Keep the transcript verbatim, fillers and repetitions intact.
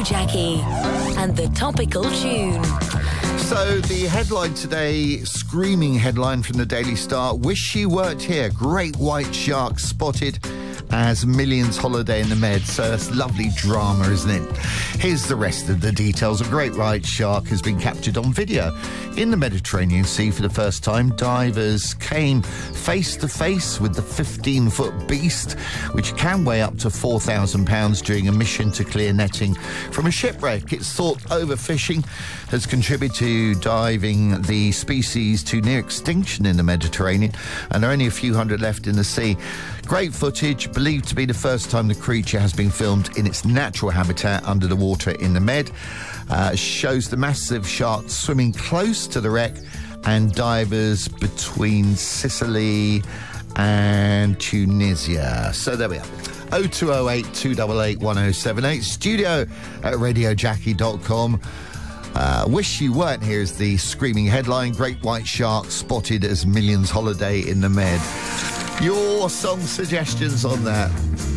Radio Jackie and the topical tune. So the headline today, screaming headline from the Daily Star, wish she worked here, great white shark spotted as millions holiday in the Med. So that's lovely drama, isn't it? Here's the rest of the details. A great white shark has been captured on video in the Mediterranean Sea for the first time. Divers came face to face with the fifteen-foot beast, which can weigh up to four thousand pounds, during a mission to clear netting from a shipwreck. It's thought overfishing has contributed to diving the species to near extinction in the Mediterranean, and there are only a few hundred left in the sea. Great footage, believed to be the first time the creature has been filmed in its natural habitat under the water in the Med. Uh, shows the massive shark swimming close to the wreck, and divers between Sicily and Tunisia. So there we are. oh two oh eight, two eight eight, one oh seven eight, studio at radio jackie dot com. Uh, wish you weren't here is the screaming headline. Great white shark spotted as millions holiday in the Med. Your song suggestions on that.